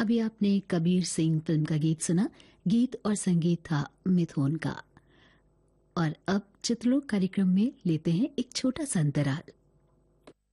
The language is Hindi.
अभी आपने कबीर सिंह फिल्म का गीत सुना। गीत और संगीत था मिथुन का। और अब चित्रलोक कार्यक्रम में लेते हैं एक छोटा सा अंतराल।